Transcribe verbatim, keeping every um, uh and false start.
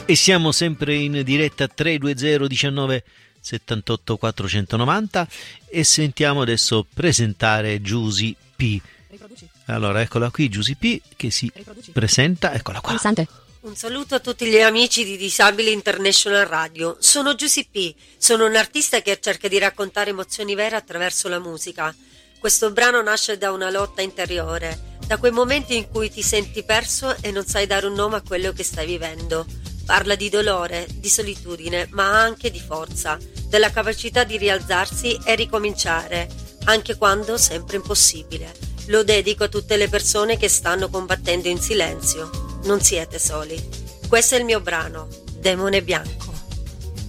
E siamo sempre in diretta tre due zero diciannove settantotto quattrocentonovanta e sentiamo adesso presentare Giusy P. Allora, eccola qui Giusy P che si Riproduci. presenta, eccola qua. Un saluto a tutti gli amici di Disabili International Radio. Sono Giusy P, sono un artista che cerca di raccontare emozioni vere attraverso la musica. Questo brano nasce da una lotta interiore, da quei momenti in cui ti senti perso e non sai dare un nome a quello che stai vivendo. Parla di dolore, di solitudine, ma anche di forza, della capacità di rialzarsi e ricominciare, anche quando sembra impossibile. Lo dedico a tutte le persone che stanno combattendo in silenzio. Non siete soli. Questo è il mio brano, Demone Bianco.